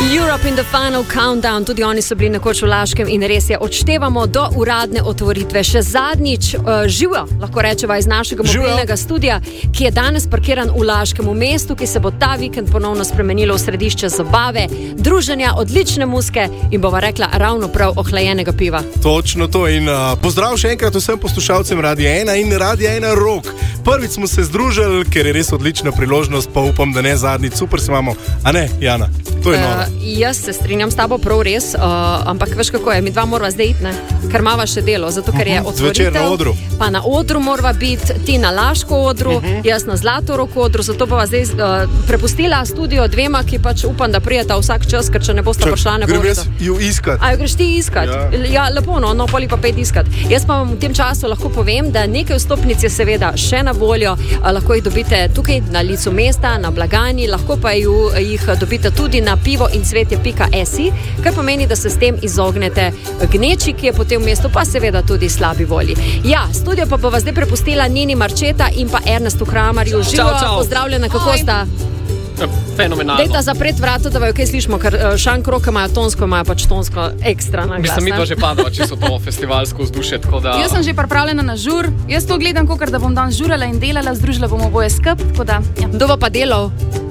Europe in the Final Countdown, tudi oni so bili nekoč v Laškem in res je, odštevamo do uradne otvoritve. Še zadnjič živo, lahko rečeva, iz našega mobilnega studia, ki je danes parkiran v Laškem, v mestu, ki se bo ta vikend ponovno spremenilo v središče zabave, druženja, odlične muske in bova rekla ravno prav ohlajenega piva. Točno to in pozdrav še enkrat vsem poslušalcem Radia 1 in Radia 1 Rock. Prvič smo se združili, ker je res odlična priložnost, pa upam, da ne zadnjič. Super se imamo, a ne, Jana? To je noro. Jaz se strinjam s tabo prav res, ampak veš kako je, mi dva morava zdaj iti, ne? Ker mava še delo, zato ker je otvoritev. Zvečer na odru. Pa na odru morava biti, ti na Laško odru, jaz na Zlatorog odru, zato bova zdaj prepustila studio dvema, ki pač upam, da prijeta vsak čas, ker če ne bosta prišla, ne bo. Grem jaz ju iskat. A jo greš ti iskat? Ja, lepo, no, poli pa 5 iskat. Jaz pa vam v tem času lahko povem, da nekaj vstopnic je seveda še na voljo, lahko jih dobite tukaj na licu mesta, na blagajni, lahko pa jih dobite tudi na pivoincvetje.si, kar pomeni, da se s tem izognete gneči, ki je potem v mestu, pa seveda tudi slabi volji. Ja, studio pa bova zdaj prepustila Nini Marčeta in pa Ernestu Kramarju. Živo, pozdravljena, kako sta? Fenomenalno. Dejta zapret vrata, da vaju kaj slišimo, ker šankroke imajo pač tonsko ekstra na glas. Mislim, mi to že padava, če so to festivalsko vzdušje, tako da... Jaz sem že pripravljena na žur, jaz to gledam, kakor da bom dan žurala in delala, združila bomo oboje skup, tako da... Ja. Kdo bo pa delal?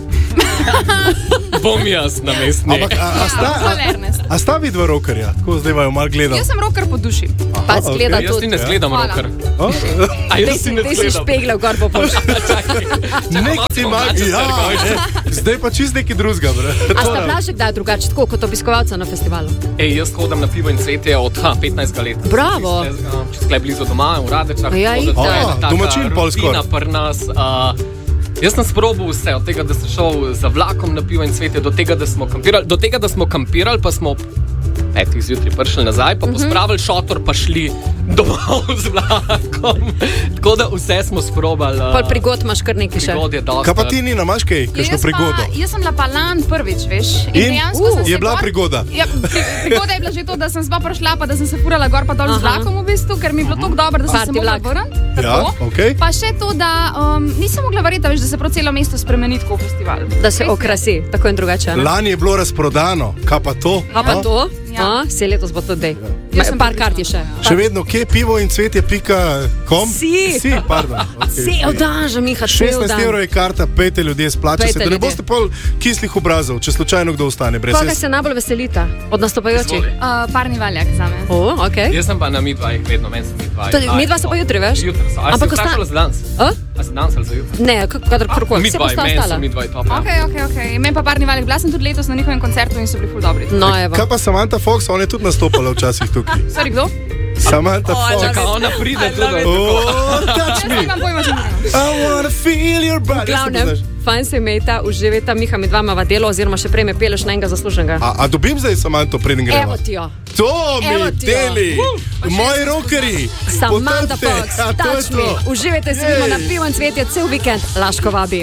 Bom jaz namestnik. Ampak, a sta vidva rockerja? Tako zdaj vaju mal gledal. Jaz sem rocker po duši. Pa zgleda Jaz ti ne zgledam rocker. A jaz si ne Dej si zgledam. špegle v gor po pol. Nek ti magi, zdaj pa čist neki drugega, bre. A sta bila že kdaj drugače, tako kot obiskovalca na festivalu? Jaz hodam na pivo in cvetje od 15 let. Bravo. Čez tukaj blizu doma, v Radečah. Ja, domačin pol skoraj. Rutina pri nas. Jaz sem sprobal vse, od tega, da sem šel za vlakom na pivo in cvetje, do tega, da smo kampirali, pa smo ob 5 zjutraj prišli nazaj, pa pospravili šotor, pa šli domov z vlakom. Tako da vse smo sprobali. Pol prigod imaš kar nekaj še. Prigod je dosti. Kaj pa ti, Nina, imaš kaj? Kakšno prigodo? Jaz sem bila pa lan prvič, veš. In? dejansko sem se Je bila gor- prigoda? Ja, prigoda je bila že to, da sem sva prišla, pa da sem se furala gor pa dol z vlakom v bistvu, ker mi je bilo tako dobro, da sem Party se mogla vlak. vrniti. Ja, okej. Pa še to, da nisem mogla verjeti, veš, da se prav celo mesto spremeni tako v festivalu. Da se okrasi, tako in drugače. Ne? Lani je bilo razprodano, kaj pa to? A pa to? Ja. Se letos bo to dej. Jaz sem Par prepričana. kart je še. Še vedno, kje pivo in cvetje.com? Si. Pardon. Okay. Cel dan že, Miha, cel 16 dan. evrov je karta, pejte ljudje, splača se, Pejte da ne ljudje. boste pol kislih obrazov, če slučajno kdo ostane brez Koga se najbolj veselita od nastopajočih? Izvoli. Parni valjak za me. Okay. Jaz sem pa na midvajih vedno, meni so midvaji. Tudi midva so pa jutri, veš? Jutri so. A si Ampak vprašala za danes? A si danes ali za jutri? Ne, kadarkoli. Se pa Midvaji, sta meni so ostala. midvaji top. ja. Ok. Meni pa parni valjak. Bila sem tudi letos na njihovem koncertu in so bili ful dobri. No, evo. Kaj pa Samantha Fox, ona je tudi nastopala včasih tukaj. Sorry, kdo? Samantha Fox. Čakaj, ona pride tudi. Oh, touch Jaz me. nimam pojma, če mi I wanna feel your body. Glavnem, fajn se imejta, uživajta, Miha, mi dva imava delo, oziroma še prej me peleš na enega zasluženega. A dobim zdaj Samantho, preden gremo? Evo ti jo. To Evo mi ti jo. deli, moji rockerji. Samantha Potrdite. Fox, A, to je touch me. to. Uživajte se vidimo na pivo in cvetje cel vikend. Laško vabi.